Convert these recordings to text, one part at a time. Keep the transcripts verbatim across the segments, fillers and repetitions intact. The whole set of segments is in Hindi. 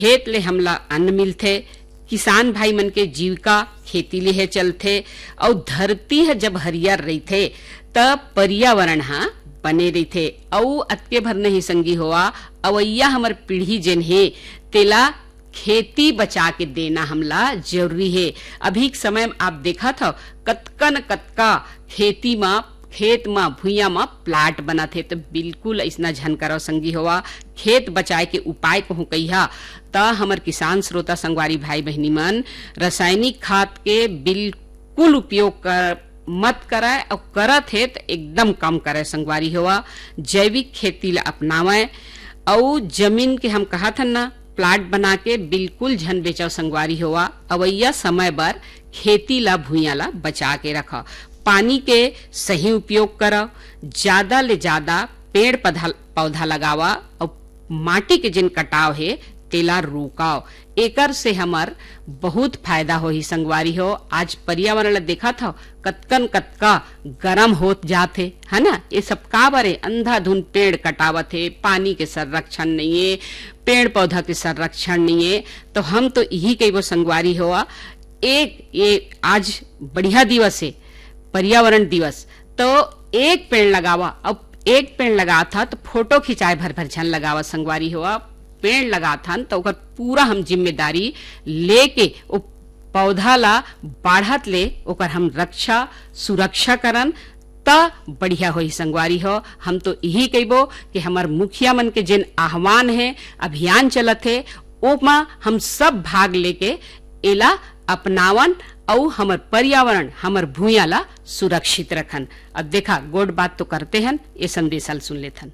खेत ले हमला अन्न मिलथे। किसान भाई मन के जीविका खेती ले है चलथे और धरती है जब हरियर रहीथे तब पर्यावरण हा बने रहीथे। अउ अतके भर नहीं संगी होवा अवैया हमर पीढ़ी जेन है तेला खेती बचा के देना हमला जरूरी है। अभी के समय में आप देखा था कतकन कतका खेती में खेत में भुइया में प्लाट बना थे तो बिल्कुल ऐसा झन करो संगी होवा। खेत बचाए के उपाय कहूँ कहिया त हमर किसान श्रोता संगवारी भाई बहनी मन रासायनिक खाद के बिल्कुल उपयोग कर मत कराए और करत है तो एकदम कम करे संगवारी होवा। जैविक खेती ला अपनावे और जमीन के हम कहा था ना प्लाट बना के बिल्कुल झन बेचाओ संगवारी होवा। अवैया समय बर खेती ला भुइया ला बचा के रखा। पानी के सही उपयोग करा, ज्यादा ले ज्यादा पेड़ पौधा पौधा लगावा और माटी के जिन कटाव है तेला रोकाओ। एकर से हमार बहुत फायदा हो ही संगवारी हो। आज पर्यावरण ला देखा था कतकन कतका गरम होत जाते है ना। ये सब का बरे अंधाधुन पेड़ कटावत है, पानी के संरक्षण नहीं है, पेड़ पौधा के संरक्षण नहीं है। तो हम तो यही कई वो संगवारी हुआ एक ये आज बढ़िया दिवस है पर्यावरण दिवस तो एक पेड़ लगावा। अब एक पेड़ लगा था तो फोटो खिंचाए भर भर झन लगावा संगवारी हुआ। पेड़ लगा था तो ओकर पूरा हम जिम्मेदारी लेके वो पौधा ला बढ़त ले ओकर हम रक्षा सुरक्षा करन त बढ़िया होई संगवारी हो। हम तो यही कहबो कि हमार मुखिया मन के जिन आह्वान है अभियान चलत है ओमा हम सब भाग लेके एला अपनावन और हमर पर्यावरण हमर भूया ला सुरक्षित रखन। अब देखा गोड बात तो करते हैं ये संदेशल सुन लेथन।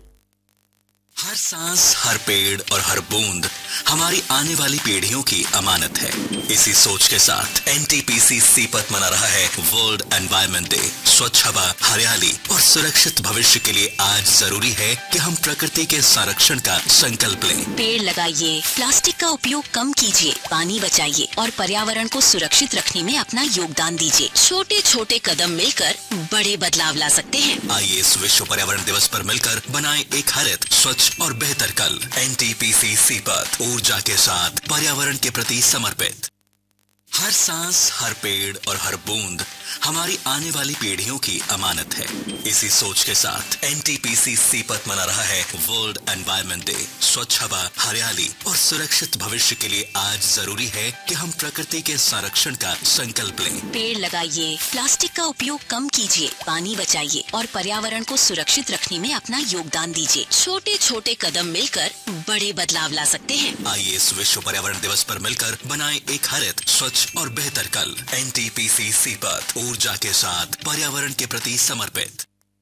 हर सांस, हर पेड़ और हर बूंद हमारी आने वाली पीढ़ियों की अमानत है। इसी सोच के साथ एनटीपीसी सीपत मना रहा है वर्ल्ड एनवायरनमेंट डे। स्वच्छ हवा, हरियाली और सुरक्षित भविष्य के लिए आज जरूरी है कि हम प्रकृति के संरक्षण का संकल्प लें। पेड़ लगाइए, प्लास्टिक का उपयोग कम कीजिए, पानी बचाइए और पर्यावरण को सुरक्षित रखने में अपना योगदान दीजिए। छोटे छोटे कदम मिलकर बड़े बदलाव ला सकते हैं। आइए इस विश्व पर्यावरण दिवस पर मिलकर बनाएं एक हरित, स्वच्छ और बेहतर कल। एनटीपीसी सीपत, ऊर्जा के साथ पर्यावरण के प्रति समर्पित। हर सांस, हर पेड़ और हर बूंद हमारी आने वाली पीढ़ियों की अमानत है। इसी सोच के साथ एनटीपीसी सीपत मना रहा है वर्ल्ड एनवायरनमेंट डे। स्वच्छ हवा, हरियाली और सुरक्षित भविष्य के लिए आज जरूरी है कि हम प्रकृति के संरक्षण का संकल्प लें। पेड़ लगाइए, प्लास्टिक का उपयोग कम कीजिए, पानी बचाइए और पर्यावरण को सुरक्षित रखने में अपना योगदान दीजिए। छोटे छोटे कदम मिलकर बड़े बदलाव ला सकते हैं। आइए इस विश्व पर्यावरण दिवस पर मिलकर बनाएं एक हरित, स्वच्छ और बेहतर कल। एनटीपीसी सीपत, ऊर्जा के साथ पर्यावरण के प्रति समर्पित।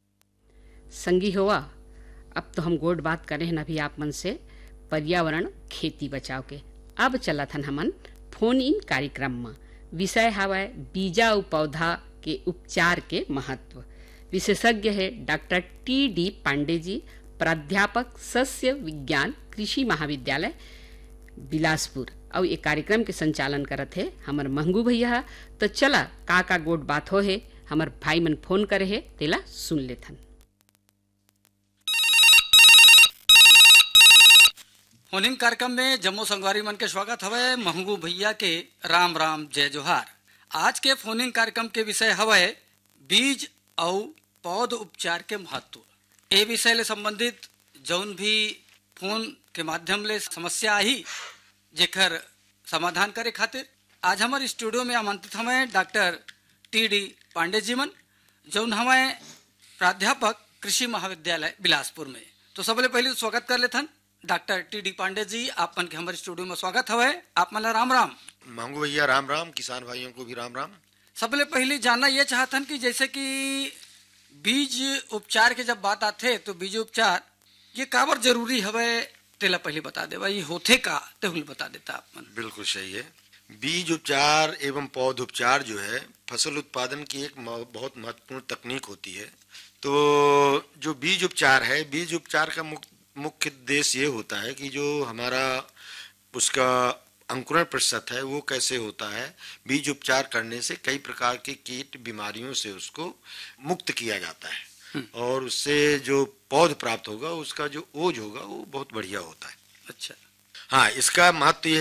संगी हुआ अब तो हम गोड बात करें ना भी आप मन से पर्यावरण खेती बचाव के। अब चला थन हमन फोन इन कार्यक्रम में। विषय हवाय बीजा और पौधा के उपचार के महत्व। विशेषज्ञ है doctor T D Pandey ji, प्राध्यापक सस्य विज्ञान कृषि महाविद्यालय बिलासपुर और ये कार्यक्रम के संचालन करत है हमर मंगू भैया। तो चला का का गोड बात हो है हमर भाई मन फोन करे है तेला सुन लेथन। फोनिंग कार्यक्रम में जम्मू संगवारी मन के स्वागत हवे। मंगू भैया के राम राम जय जोहार। आज के फोनिंग कार्यक्रम के विषय हवे बीज और पौध उपचार के महत्व। ए विषय ले संबंधित जौन भी फोन के माध्यम ले समस्या आई जेकर समाधान करे खातिर आज हमारे स्टूडियो में आमंत्रित हमें doctor T D Pandey ji मन जौन हमें प्राध्यापक कृषि महाविद्यालय बिलासपुर में। तो सबले पहले स्वागत कर लेथन doctor T D Pandey ji, आप मन के हमारे स्टूडियो में स्वागत हवे। आप मन राम राम। मांगू भैया राम राम, किसान भाइयों को भी राम राम। सबले पहले जानना ये चाहतन कि जैसे कि बीज उपचार के जब बात आते तो बीज उपचार ये काबर जरूरी हवे तेला पहले बता दे भाई होथे का ते बता देता आप मन। बिल्कुल सही है। बीज उपचार एवं पौध उपचार जो है फसल उत्पादन की एक बहुत महत्वपूर्ण तकनीक होती है। तो जो बीज उपचार है, बीज उपचार का मुख्य उद्देश्य ये होता है कि जो हमारा उसका अंकुरण प्रतिशत है वो कैसे होता है। बीज उपचार करने से कई प्रकार के कीट बीमारियों से उसको मुक्त किया जाता है और उससे जो पौध प्राप्त होगा उसका जो ओज होगा वो बहुत बढ़िया होता है। अच्छा, हाँ, इसका महत्व